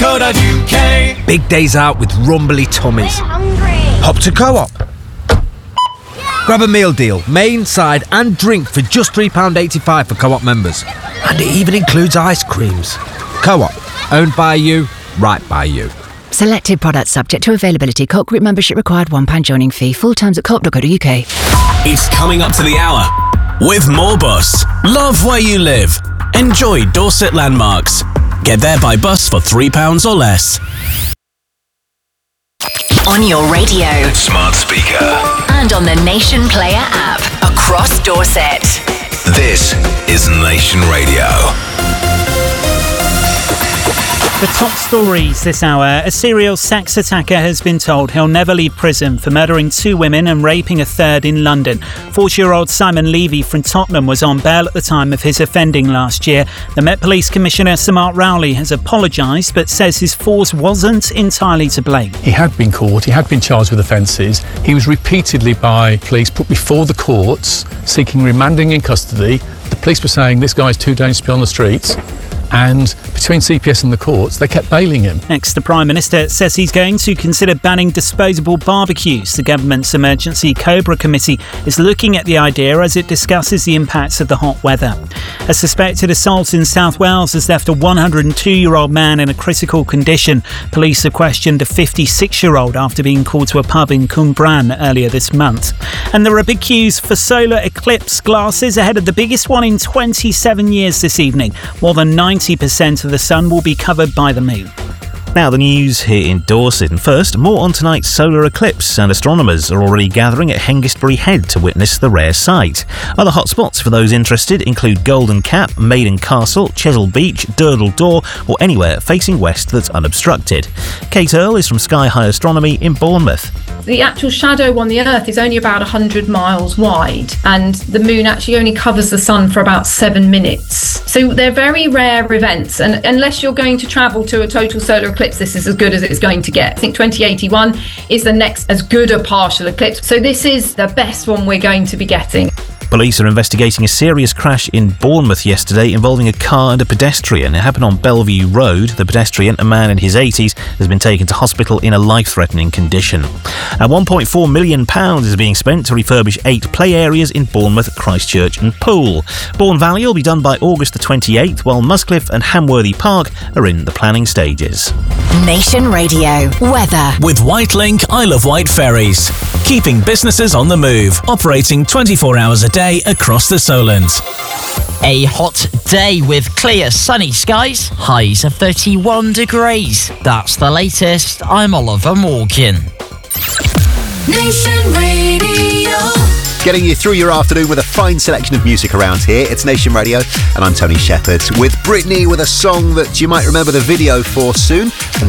co.uk. Big days out with rumbly tummies. We're hungry. Hop to Co-op. Grab a meal deal, main, side and drink for just £3.85 for Co-op members. And it even includes ice creams. Co-op, owned by you, right by you. Selected products subject to availability. Co-op group membership required. £1 joining fee. Full terms at co.uk. It's coming up to the hour with More Bus. Love where you live. Enjoy Dorset landmarks. Get there by bus for £3 or less. On your radio. Smart speaker. And on the Nation Player app. Across Dorset. This is Nation Radio. The top stories this hour. A serial sex attacker has been told he'll never leave prison for murdering 2 women and raping a third in London. 40-year-old Simon Levy from Tottenham was on bail at the time of his offending last year. The Met Police Commissioner Sir Mark Rowley has apologised but says his force wasn't entirely to blame. He had been caught, he had been charged with offences. He was repeatedly by police put before the courts, seeking remanding in custody. The police were saying this guy's too dangerous to be on the streets. And between CPS and the courts, they kept bailing him. Next, the Prime Minister says he's going to consider banning disposable barbecues. The government's Emergency Cobra Committee is looking at the idea as it discusses the impacts of the hot weather. A suspected assault in South Wales has left a 102-year-old man in a critical condition. Police have questioned a 56-year-old after being called to a pub in Cwmbran earlier this month. And there are big queues for solar eclipse glasses ahead of the biggest one in 27 years this evening. More than 90% of the sun will be covered by the moon. Now the news here in Dorset. And first, more on tonight's solar eclipse, and astronomers are already gathering at Hengistbury Head to witness the rare sight. Other hotspots for those interested include Golden Cap, Maiden Castle, Chesil Beach, Durdle Door, or anywhere facing west that's unobstructed. Kate Earle is from Sky High Astronomy in Bournemouth. The actual shadow on the Earth is only about 100 miles wide, and the moon actually only covers the sun for about 7 minutes. So they're very rare events, and unless you're going to travel to a total solar eclipse, this is as good as it's going to get. I think 2081 is the next as good a partial eclipse. So this is the best one we're going to be getting. Police are investigating a serious crash in Bournemouth yesterday involving a car and a pedestrian. It happened on Bellevue Road. The pedestrian, a man in his 80s, has been taken to hospital in a life-threatening condition. And £1.4 million is being spent to refurbish 8 play areas in Bournemouth, Christchurch and Poole. Bourne Valley will be done by August the 28th, while Muscliffe and Hamworthy Park are in the planning stages. Nation Radio. Weather. With Whitelink Isle of Wight ferries. Keeping businesses on the move. Operating 24 hours a day across the Solent. A hot day with clear sunny skies, highs of 31 degrees. That's the latest. I'm Oliver Morgan. Nation Radio. Getting you through your afternoon with a fine selection of music around here. It's Nation Radio, and I'm Tony Shepherd with Britney with a song that you might remember the video for soon. And